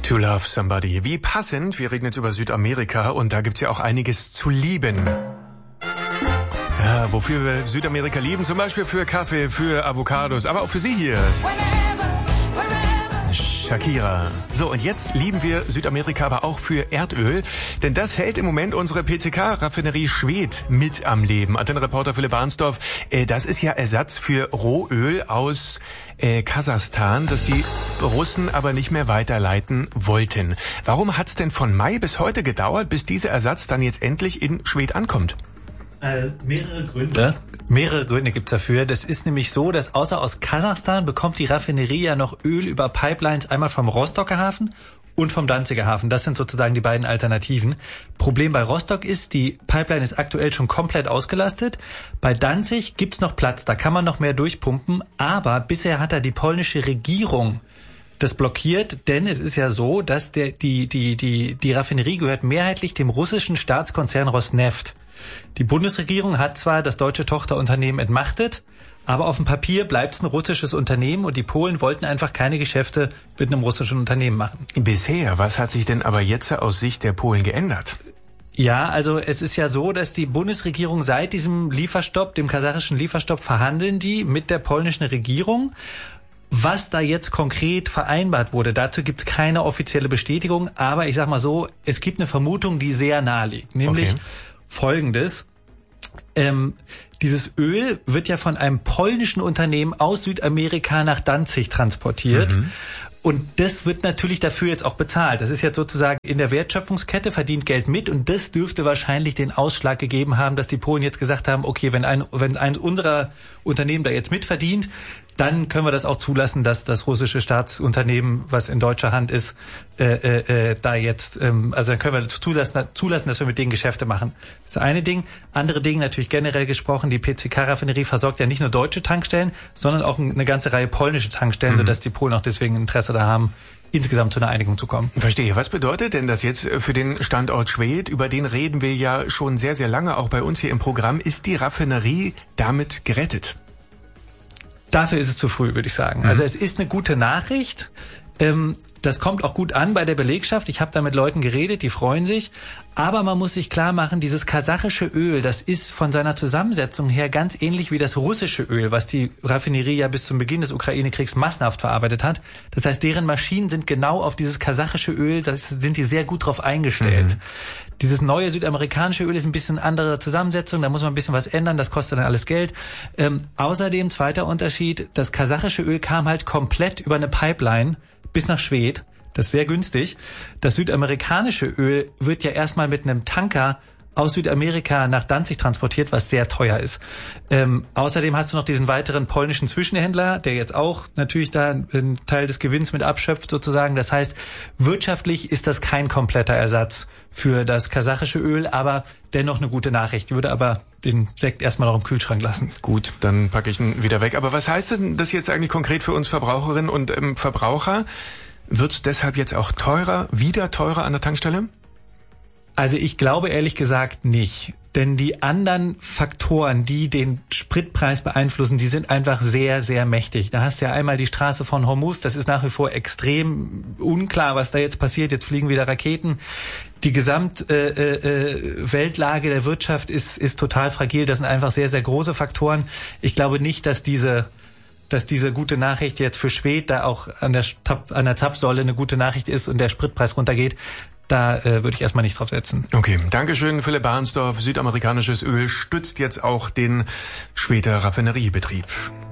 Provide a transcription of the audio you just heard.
To Love Somebody. Wie passend, wir reden jetzt über Südamerika und da gibt's ja auch einiges zu lieben. Ja, wofür wir Südamerika lieben, zum Beispiel für Kaffee, für Avocados, aber auch für Sie hier. Shakira. So, und jetzt lieben wir Südamerika aber auch für Erdöl, denn das hält im Moment unsere PCK-Raffinerie Schwedt mit am Leben. Antenne-Reporter Philipp Arnsdorf, das ist ja Ersatz für Rohöl aus Kasachstan, das die Russen aber nicht mehr weiterleiten wollten. Warum hat's denn von Mai bis heute gedauert, bis dieser Ersatz dann jetzt endlich in Schwedt ankommt? Mehrere Gründe. Mehrere Gründe gibt's dafür. Das ist nämlich so, dass außer aus Kasachstan bekommt die Raffinerie ja noch Öl über Pipelines einmal vom Rostocker Hafen und vom Danziger Hafen. Das sind sozusagen die beiden Alternativen. Problem bei Rostock ist, die Pipeline ist aktuell schon komplett ausgelastet. Bei Danzig gibt's noch Platz, da kann man noch mehr durchpumpen. Aber bisher hat da die polnische Regierung das blockiert, denn es ist ja so, dass die Raffinerie gehört mehrheitlich dem russischen Staatskonzern Rosneft. Die Bundesregierung hat zwar das deutsche Tochterunternehmen entmachtet, aber auf dem Papier bleibt es ein russisches Unternehmen und die Polen wollten einfach keine Geschäfte mit einem russischen Unternehmen machen. Bisher, was hat sich denn aber jetzt aus Sicht der Polen geändert? Ja, also es ist ja so, dass die Bundesregierung seit diesem Lieferstopp, dem kasachischen Lieferstopp, verhandeln die mit der polnischen Regierung. Was da jetzt konkret vereinbart wurde, dazu gibt es keine offizielle Bestätigung, aber ich sag mal so, es gibt eine Vermutung, die sehr nahe liegt, nämlich Folgendes. Dieses Öl wird ja von einem polnischen Unternehmen aus Südamerika nach Danzig transportiert. Und das wird natürlich dafür jetzt auch bezahlt. Das ist jetzt sozusagen in der Wertschöpfungskette, verdient Geld mit. Und das dürfte wahrscheinlich den Ausschlag gegeben haben, dass die Polen jetzt gesagt haben, okay, wenn ein unserer Unternehmen da jetzt mitverdient, dann können wir das auch zulassen, dass das russische Staatsunternehmen, was in deutscher Hand ist, da jetzt, also dann können wir zulassen, dass wir mit denen Geschäfte machen. Das ist das eine Ding. Andere Ding, natürlich generell gesprochen, die PCK-Raffinerie versorgt ja nicht nur deutsche Tankstellen, sondern auch eine ganze Reihe polnische Tankstellen, sodass die Polen auch deswegen Interesse da haben, insgesamt zu einer Einigung zu kommen. Verstehe. Was bedeutet denn das jetzt für den Standort Schwedt? Über den reden wir ja schon sehr, sehr lange, auch bei uns hier im Programm. Ist die Raffinerie damit gerettet? Dafür ist es zu früh, würde ich sagen. Also es ist eine gute Nachricht. Das kommt auch gut an bei der Belegschaft. Ich habe da mit Leuten geredet, die freuen sich. Aber man muss sich klar machen, dieses kasachische Öl, das ist von seiner Zusammensetzung her ganz ähnlich wie das russische Öl, was die Raffinerie ja bis zum Beginn des Ukraine-Kriegs massenhaft verarbeitet hat. Das heißt, deren Maschinen sind genau auf dieses kasachische Öl, sind die sehr gut drauf eingestellt. Dieses neue südamerikanische Öl ist ein bisschen andere Zusammensetzung, da muss man ein bisschen was ändern, das kostet dann alles Geld. Außerdem, zweiter Unterschied, das kasachische Öl kam halt komplett über eine Pipeline bis nach Schwedt. Das ist sehr günstig. Das südamerikanische Öl wird ja erstmal mit einem Tanker aus Südamerika nach Danzig transportiert, was sehr teuer ist. Außerdem hast du noch diesen weiteren polnischen Zwischenhändler, der jetzt auch natürlich da einen Teil des Gewinns mit abschöpft sozusagen. Das heißt, wirtschaftlich ist das kein kompletter Ersatz für das kasachische Öl, aber dennoch eine gute Nachricht. Ich würde aber den Sekt erstmal noch im Kühlschrank lassen. Gut, dann packe ich ihn wieder weg. Aber was heißt denn das jetzt eigentlich konkret für uns Verbraucherinnen und Verbraucher? Wird es deshalb jetzt auch wieder teurer an der Tankstelle? Also ich glaube ehrlich gesagt nicht. Denn die anderen Faktoren, die den Spritpreis beeinflussen, die sind einfach sehr, sehr mächtig. Da hast du ja einmal die Straße von Hormuz, das ist nach wie vor extrem unklar, was da jetzt passiert. Jetzt fliegen wieder Raketen. Die Weltlage der Wirtschaft ist total fragil. Das sind einfach sehr, sehr große Faktoren. Ich glaube nicht, dass diese gute Nachricht jetzt für Schwedt da auch an der Zapfsäule eine gute Nachricht ist und der Spritpreis runtergeht. Da würde ich erstmal nicht drauf setzen. Okay, Dankeschön, Philipp Arnsdorf. Südamerikanisches Öl stützt jetzt auch den Schwedter Raffineriebetrieb.